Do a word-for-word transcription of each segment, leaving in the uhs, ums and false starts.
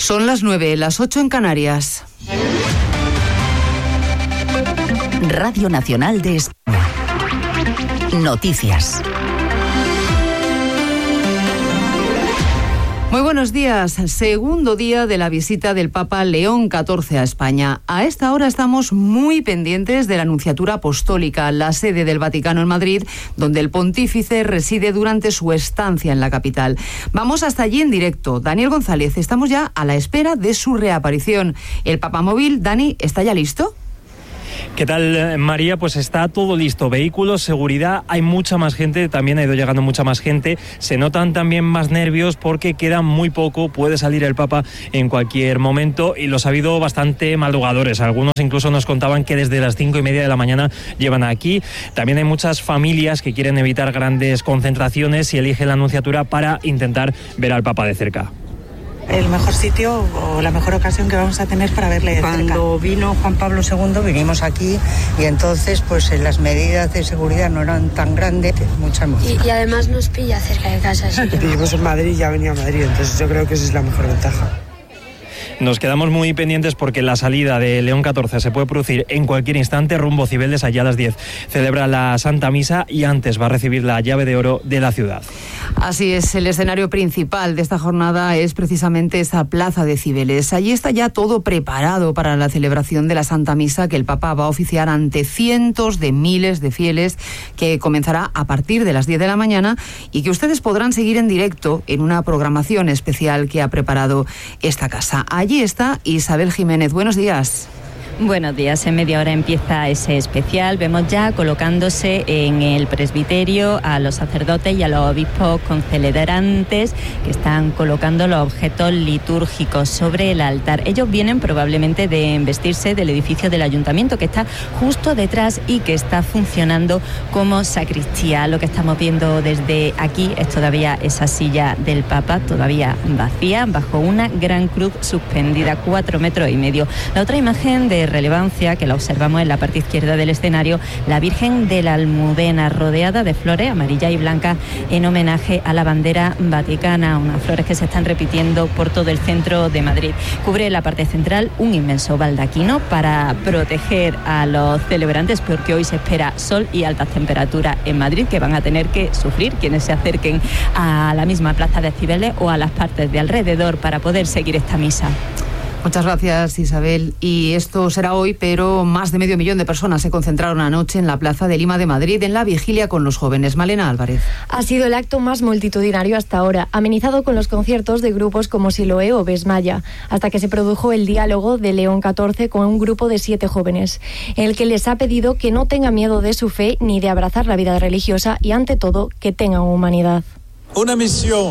Son las nueve, las ocho en Canarias. Radio Nacional de España. Noticias. Muy buenos días. Segundo día de la visita del Papa León catorce a España. A esta hora estamos muy pendientes de la Nunciatura Apostólica, la sede del Vaticano en Madrid, donde el pontífice reside durante su estancia en la capital. Vamos hasta allí en directo. Daniel González, estamos ya a la espera de su reaparición. El Papamóvil, Dani, ¿está ya listo? ¿Qué tal, María? Pues está todo listo. Vehículos, seguridad, hay mucha más gente, también ha ido llegando mucha más gente. Se notan también más nervios porque queda muy poco, puede salir el Papa en cualquier momento y los ha habido bastante madrugadores. Algunos incluso nos contaban que desde las cinco y media de la mañana llevan aquí. También hay muchas familias que quieren evitar grandes concentraciones y eligen la Anunciatura para intentar ver al Papa de cerca. El mejor sitio o la mejor ocasión que vamos a tener para verle de cerca. Cuando vino Juan Pablo segundo vinimos aquí y entonces pues las medidas de seguridad no eran tan grandes, mucha emoción. Y, y además nos pilla cerca de casa. Así que... Vivimos en Madrid y ya venía a Madrid, entonces yo creo que esa es la mejor ventaja. Nos quedamos muy pendientes porque la salida de León catorce se puede producir en cualquier instante. Rumbo Cibeles, allá a las diez celebra la Santa Misa y antes va a recibir la llave de oro de la ciudad. Así es, el escenario principal de esta jornada es precisamente esa plaza de Cibeles. Allí está ya todo preparado para la celebración de la Santa Misa que el Papa va a oficiar ante cientos de miles de fieles, que comenzará a partir de las diez de la mañana y que ustedes podrán seguir en directo en una programación especial que ha preparado esta casa. Allí está Isabel Jiménez. Buenos días. Buenos días, en media hora empieza ese especial. Vemos ya colocándose en el presbiterio a los sacerdotes y a los obispos concelebrantes que están colocando los objetos litúrgicos sobre el altar. Ellos vienen probablemente de embestirse del edificio del ayuntamiento que está justo detrás y que está funcionando como sacristía. Lo que estamos viendo desde aquí es todavía esa silla del Papa, todavía vacía, bajo una gran cruz suspendida, cuatro metros y medio. La otra imagen de relevancia que la observamos en la parte izquierda del escenario, la Virgen de la Almudena rodeada de flores amarillas y blancas en homenaje a la bandera vaticana, unas flores que se están repitiendo por todo el centro de Madrid. Cubre la parte central un inmenso baldaquino para proteger a los celebrantes porque hoy se espera sol y altas temperaturas en Madrid que van a tener que sufrir quienes se acerquen a la misma plaza de Cibeles o a las partes de alrededor para poder seguir esta misa. Muchas gracias, Isabel. Y esto será hoy, pero más de medio millón de personas se concentraron anoche en la Plaza de Lima de Madrid en la vigilia con los jóvenes. Malena Álvarez. Ha sido el acto más multitudinario hasta ahora, amenizado con los conciertos de grupos como Siloé o Besmaya, hasta que se produjo el diálogo de León catorce con un grupo de siete jóvenes, en el que les ha pedido que no tengan miedo de su fe ni de abrazar la vida religiosa y, ante todo, que tengan humanidad. Una misión,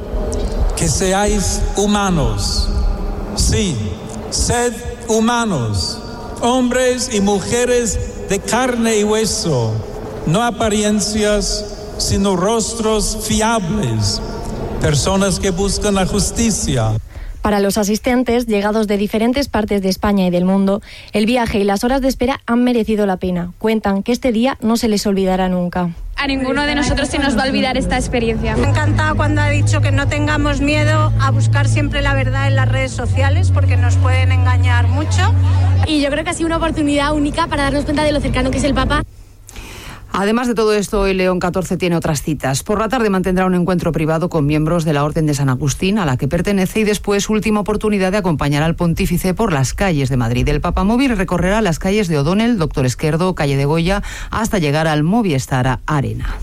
que seáis humanos. Sí, sed humanos, hombres y mujeres de carne y hueso, no apariencias, sino rostros fiables, personas que buscan la justicia. Para los asistentes, llegados de diferentes partes de España y del mundo, el viaje y las horas de espera han merecido la pena. Cuentan que este día no se les olvidará nunca. A ninguno de nosotros se nos va a olvidar esta experiencia. Me ha encantado cuando ha dicho que no tengamos miedo a buscar siempre la verdad en las redes sociales porque nos pueden engañar mucho. Y yo creo que ha sido una oportunidad única para darnos cuenta de lo cercano que es el Papa. Además de todo esto, hoy León catorce tiene otras citas. Por la tarde mantendrá un encuentro privado con miembros de la Orden de San Agustín, a la que pertenece, y después última oportunidad de acompañar al pontífice por las calles de Madrid. El Papamóvil recorrerá las calles de O'Donnell, Doctor Esquerdo, Calle de Goya, hasta llegar al Movistar Arena.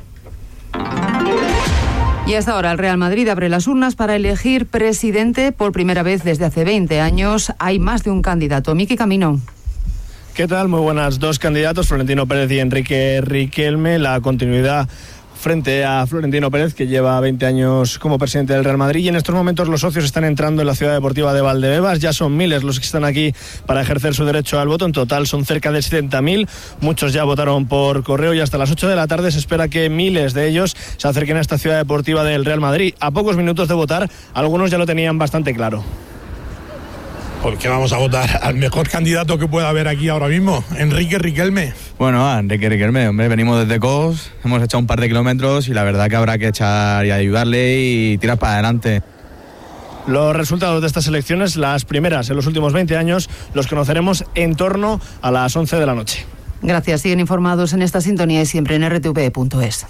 Y hasta ahora el Real Madrid abre las urnas para elegir presidente por primera vez desde hace veinte años. Hay más de un candidato. Miki Camino. ¿Qué tal? Muy buenas. Dos candidatos, Florentino Pérez y Enrique Riquelme. La continuidad frente a Florentino Pérez, que lleva veinte años como presidente del Real Madrid, y en estos momentos los socios están entrando en la ciudad deportiva de Valdebebas. Ya son miles los que están aquí para ejercer su derecho al voto. En total son cerca de setenta mil. Muchos ya votaron por correo y hasta las ocho de la tarde se espera que miles de ellos se acerquen a esta ciudad deportiva del Real Madrid. A pocos minutos de votar, algunos ya lo tenían bastante claro. ¿Por qué vamos a votar al mejor candidato que pueda haber aquí ahora mismo? Enrique Riquelme. Bueno, Enrique Riquelme, hombre, venimos desde Cos, hemos echado un par de kilómetros y la verdad que habrá que echar y ayudarle y tirar para adelante. Los resultados de estas elecciones, las primeras en los últimos veinte años, los conoceremos en torno a las once de la noche. Gracias. Siguen informados en esta sintonía y siempre en r t v punto es.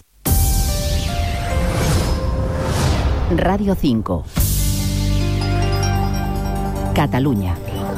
Radio cinco. Catalunya.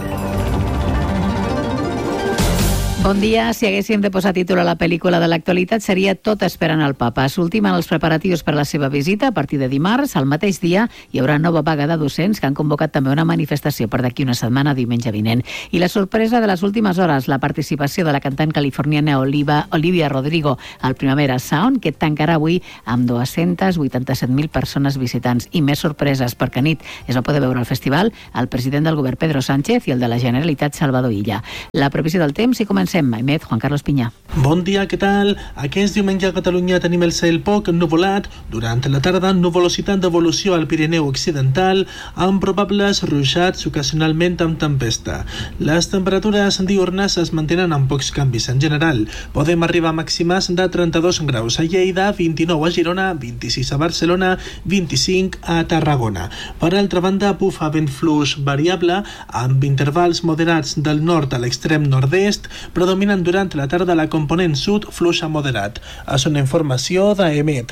Bon dia. Si haguéssim de posar títol a la pel·lícula de l'actualitat seria Tot esperant el papa. S'ultimen els preparatius per a la seva visita a partir de dimarts. Al mateix dia hi haurà nova vaga de docents que han convocat també una manifestació per d'aquí una setmana, diumenge vinent. I la sorpresa de les últimes hores, la participació de la cantant californiana Oliva, Olivia Rodrigo al Primavera Sound, que tancarà avui amb dues-centes vuitanta-set mil persones visitants. I més sorpreses, perquè a nit es va poder veure al festival el president del govern Pedro Sánchez i el de la Generalitat Salvador Illa. La previsió del temps i comencem. Maimet, Juan Carlos Piñà. Bon dia, què tal? Aquest diumenge a Catalunya tenim el cel poc nuvolat. Durant la tarda, nuvolositat d'evolució al Pirineu Occidental, amb probables ruixats, ocasionalment amb tempesta. Les temperatures diurnes es mantenen amb pocs canvis en general. Podem arribar a màximes de trenta-dos graus a Lleida, vint-i-nou a Girona, vint-i-sis a Barcelona, vint-i-cinc a Tarragona. Per altra banda, bufa vent fluix variable, amb intervals moderats del nord a l'extrem nord-est, predominant durant la tarda la component sud fluixa moderat. És una informació d'A E M E T.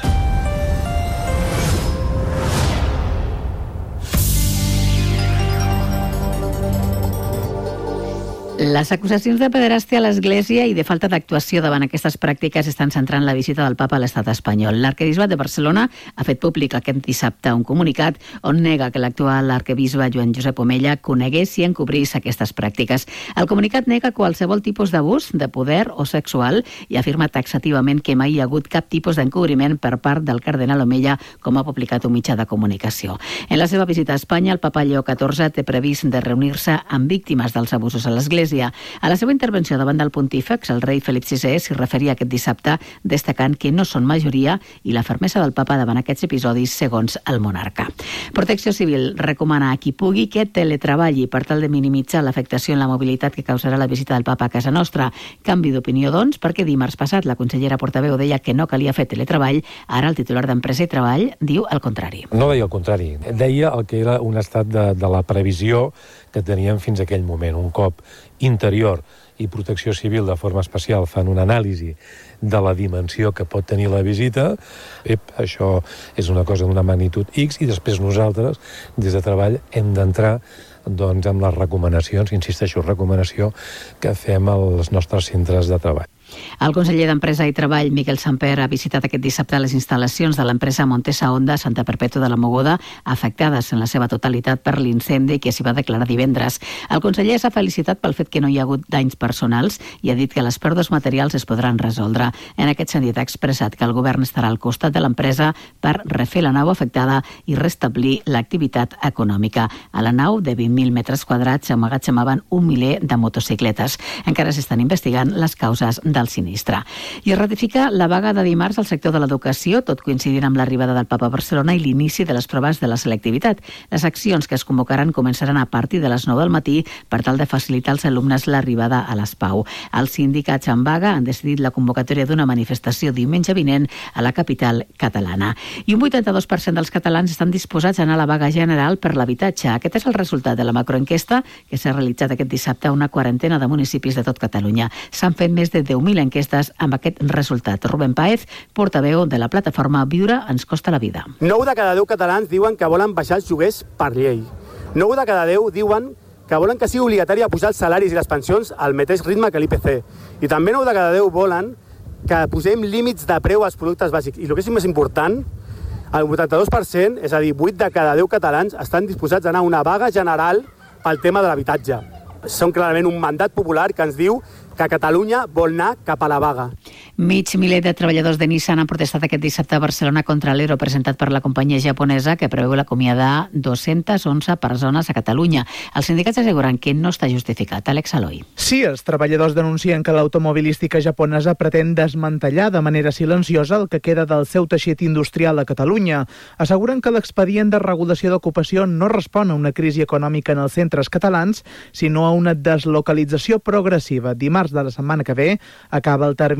Les acusacions de pederàstia a l'Església i de falta d'actuació davant aquestes pràctiques estan centrant la visita del papa a l'estat espanyol. L'arquebisbat de Barcelona ha fet públic aquest dissabte un comunicat on nega que l'actual arquebisbe Joan Josep Omella conegués i encobrís aquestes pràctiques. El comunicat nega qualsevol tipus d'abús de poder o sexual i afirma taxativament que mai hi ha hagut cap tipus d'encobriment per part del cardenal Omella, com ha publicat un mitjà de comunicació. En la seva visita a Espanya, el papa Lleó catorze té previst de reunir-se amb víctimes dels abusos a l'Església. A la seva intervenció davant del pontífex, el rei Felip sisè s'hi referia aquest dissabte, destacant que no són majoria i la fermesa del papa davant aquests episodis, segons el monarca. Protecció Civil recomana a qui pugui que teletreballi per tal de minimitzar l'afectació en la mobilitat que causarà la visita del papa a casa nostra. Canvi d'opinió, doncs, perquè dimarts passat la consellera portaveu deia que no calia fer teletreball, ara el titular d'Empresa i Treball diu el contrari. No deia el contrari, deia el que era un estat de, de la previsió que teníem fins a aquell moment. Un cop Interior i Protecció Civil de forma especial fan una anàlisi de la dimensió que pot tenir la visita, ep, això és una cosa d'una magnitud X, i després nosaltres, des de Treball, hem d'entrar doncs, amb les recomanacions, insisteixo, recomanació que fem als nostres centres de treball. El conseller d'Empresa i Treball, Miquel Samper, ha visitat aquest dissabte les instal·lacions de l'empresa Montesa Honda Santa Perpètua de la Mogoda, afectades en la seva totalitat per l'incendi que s'hi va declarar divendres. El conseller s'ha felicitat pel fet que no hi ha hagut danys personals i ha dit que les pèrdues materials es podran resoldre. En aquest sentit, ha expressat que el govern estarà al costat de l'empresa per refer la nau afectada i restablir l'activitat econòmica. A la nau, de vint mil metres quadrats, s'emmagatzemaven un miler de motocicletes. Encara s'estan investigant les causes del sinistre. I es ratifica la vaga de dimarts al sector de l'educació, tot coincidint amb l'arribada del papa a Barcelona i l'inici de les proves de la selectivitat. Les accions que es convocaran començaran a partir de les nou del matí per tal de facilitar als alumnes l'arribada a l'Espau. Els sindicats en vaga han decidit la convocatòria d'una manifestació diumenge vinent a la capital catalana. I un vuitanta-dos per cent dels catalans estan disposats a anar a la vaga general per l'habitatge. Aquest és el resultat de la macroenquesta que s'ha realitzat aquest dissabte a una quarantena de municipis de tot Catalunya. S'han fet més de deu mil enquestes amb aquest resultat. Rubén Páez, portaveu de la plataforma Viure ens costa la vida. nou de cada deu catalans diuen que volen baixar els lloguers per llei. nou de cada deu diuen que volen que sigui obligatori pujar els salaris i les pensions al mateix ritme que l'I P C. I també nou de cada deu volen que posem límits de preu als productes bàsics. I el que és més important, el vuitanta-dos per cent, és a dir, vuit de cada deu catalans, estan disposats a anar a una vaga general pel tema de l'habitatge. Són clarament un mandat popular que ens diu que Catalunya vol anar cap a la vaga. Mig miler de treballadors de Nissan han protestat aquest dissabte a Barcelona contra l'E R O presentat per la companyia japonesa que preveu l'acomiadar dues-centes onze persones a Catalunya. Els sindicats asseguren que no està justificat. Àlex Aloi. Sí, els treballadors denuncien que l'automobilística japonesa pretén desmantellar de manera silenciosa el que queda del seu teixit industrial a Catalunya. Asseguren que l'expedient de regulació d'ocupació no respon a una crisi econòmica en els centres catalans, sinó a una deslocalització progressiva. Dimarts de la setmana que ve acaba el termini per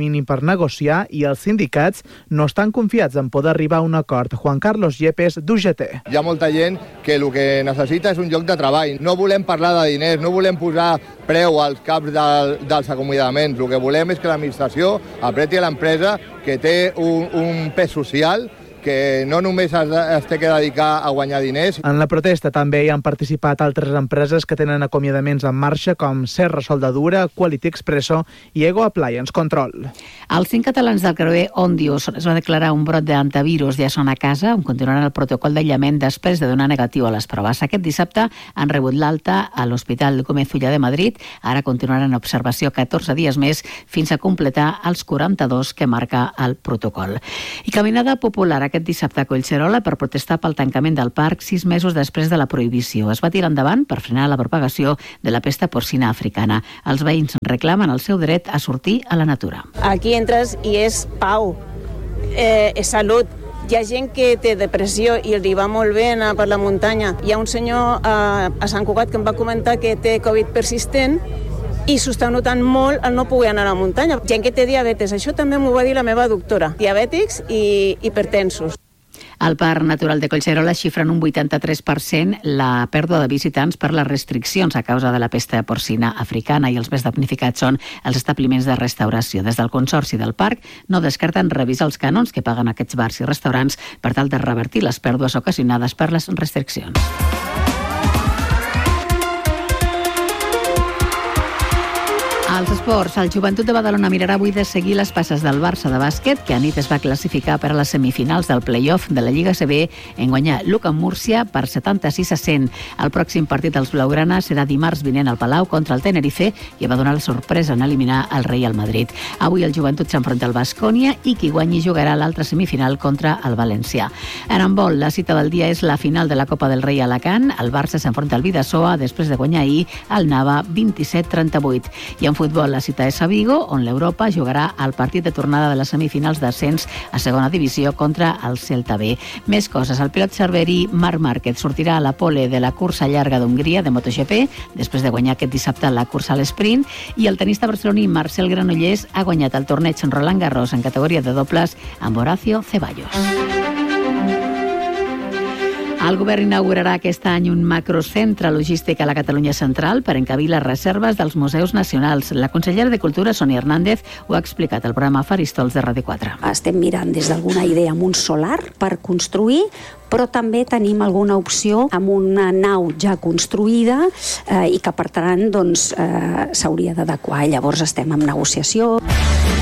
negociar i els sindicats no estan confiats en poder arribar a un acord. Juan Carlos Yepes, d'U G T. Hi ha molta gent que el que necessita és un lloc de treball. No volem parlar de diners, no volem posar preu als caps del, dels acomiadaments. El que volem és que l'administració apreti a l'empresa que té un, un pes social que no només es, es té que dedicar a guanyar diners. En la protesta també hi han participat altres empreses que tenen acomiadaments en marxa, com Serra Soldadura, Quality Expresso i Ego Appliance Control. Els cinc catalans del creuer Òndius es va declarar un brot d'antivirus, ja són a casa, on continuaran el protocol d'aïllament després de donar negatiu a les proves. Aquest dissabte han rebut l'alta a l'Hospital Gómez Ulla de Madrid. Ara continuaran en observació catorze dies més fins a completar els quaranta-dos que marca el protocol. I caminada popular aquest dissabte a Collserola per protestar pel tancament del parc sis mesos després de la prohibició. Es va tirar endavant per frenar la propagació de la pesta porcina africana. Els veïns reclamen el seu dret a sortir a la natura. Aquí entres i és pau, eh, és salut. Hi ha gent que té depressió i li va molt bé anar per la muntanya. Hi ha un senyor a, a Sant Cugat que em va comentar que té Covid persistent i s'ho està notant molt el no poder anar a la muntanya. Gent que té diabetes, això també m'ho va dir la meva doctora. Diabètics i hipertensos. Al Parc Natural de Collserola xifren un vuitanta-tres per cent la pèrdua de visitants per les restriccions a causa de la pesta porcina africana i els més damnificats són els establiments de restauració. Des del Consorci del Parc no descarten revisar els cànons que paguen aquests bars i restaurants per tal de revertir les pèrdues ocasionades per les restriccions. Als esports, el Joventut de Badalona mirarà avui de seguir les passes del Barça de bàsquet, que a nit es va classificar per a les semifinals del play-off de la Lliga C B en guanyar l'U C A Múrcia per setanta-sis a cent. El pròxim partit dels blaugrana serà dimarts vinent al Palau contra el Tenerife i va donar la sorpresa en eliminar el Real Madrid. Avui el Joventut s'enfronta al Baskonia i qui guanyi jugarà l'altra semifinal contra el València. En handbol, la cita del dia és la final de la Copa del Rei a Alacant. El Barça s'enfronta al Bidasoa després de guanyar ahir el Nava vint-i-set a trenta-vuit. I en futbol, la cita és a Vigo, on l'Europa jugarà el partit de tornada de les semifinals d'ascens a segona divisió contra el Celta B. Més coses. El pilot cerverí Marc Márquez sortirà a la pole de la cursa llarga d'Hongria de MotoGP després de guanyar aquest dissabte la cursa a l'esprint, i el tenista barceloní Marcel Granollers ha guanyat el torneig Roland Garros en categoria de dobles amb Horacio Ceballos. El govern inaugurarà aquest any un macrocentre logístic a la Catalunya central per encabir les reserves dels museus nacionals. La consellera de Cultura, Sònia Hernández, ho ha explicat al programa Faristols de Ràdio quatre. Estem mirant des d'alguna idea amb un solar per construir, però també tenim alguna opció amb una nau ja construïda eh, i que, per tant, doncs, eh, s'hauria d'adequar. Llavors estem en negociació.